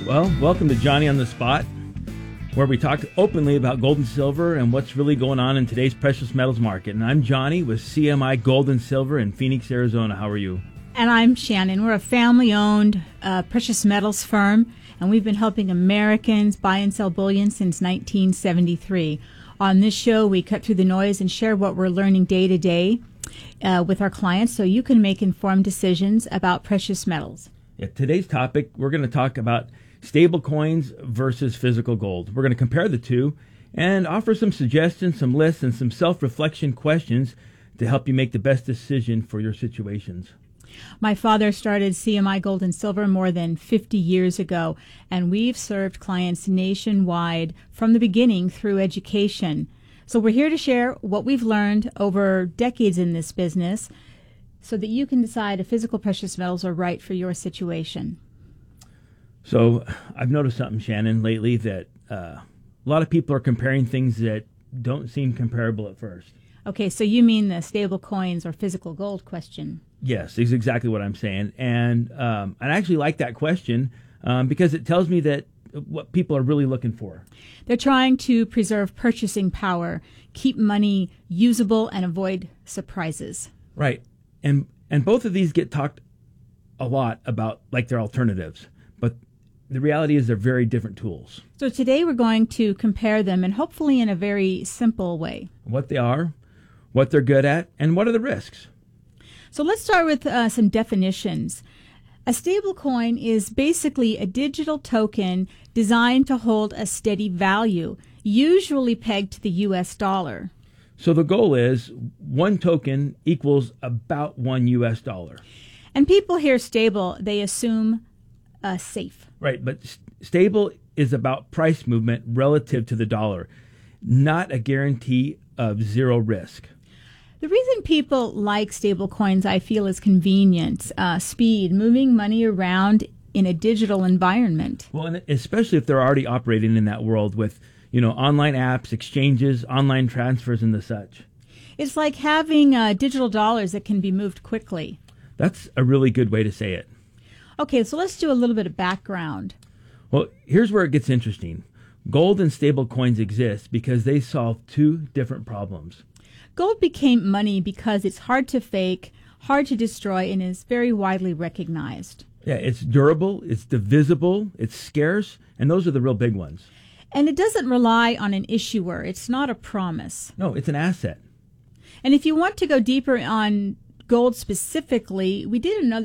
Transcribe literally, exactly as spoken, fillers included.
Well, welcome to Johnny on the Spot, where we talk openly about gold and silver and what's really going on in today's precious metals market. And I'm Johnny with C M I Gold and Silver in Phoenix, Arizona. How are you? And I'm Shannon. We're a family-owned uh, precious metals firm, and we've been helping Americans buy and sell bullion since nineteen seventy-three. On this show, we cut through the noise and share what we're learning day to day uh, with our clients so you can make informed decisions about precious metals. Yeah, today's topic, we're going to talk about stable coins versus physical gold. We're going to compare the two and offer some suggestions, some lists, and some self-reflection questions to help you make the best decision for your situations. My father started C M I Gold and Silver more than fifty years ago, and we've served clients nationwide from the beginning through education. So we're here to share what we've learned over decades in this business so that you can decide if physical precious metals are right for your situation. So I've noticed something, Shannon, lately that uh, a lot of people are comparing things that don't seem comparable at first. Okay, so you mean the stable coins or physical gold question? Yes, is exactly what I'm saying. And um, I actually like that question um, because it tells me that what people are really looking for. They're trying to preserve purchasing power, keep money usable, and avoid surprises. Right. And and both of these get talked a lot about like they're alternatives. But the reality is they're very different tools. So today we're going to compare them, and hopefully in a very simple way. What they are, what they're good at, and what are the risks. So let's start with uh, some definitions. A stablecoin is basically a digital token designed to hold a steady value, usually pegged to the U S dollar. So the goal is one token equals about one U S dollar. And people hear stable, they assume uh, safe. Right, but st- stable is about price movement relative to the dollar, not a guarantee of zero risk. The reason people like stable coins, I feel, is convenience, uh, speed, moving money around in a digital environment. Well, and especially if they're already operating in that world with, you know, online apps, exchanges, online transfers, and the such. It's like having uh, digital dollars that can be moved quickly. That's a really good way to say it. Okay, so let's do a little bit of background. Well, here's where it gets interesting. Gold and stable coins exist because they solve two different problems. Gold became money because it's hard to fake, hard to destroy, and is very widely recognized. Yeah, it's durable, it's divisible, it's scarce, and those are the real big ones. And it doesn't rely on an issuer. It's not a promise. No, it's an asset. And if you want to go deeper on gold specifically, we did another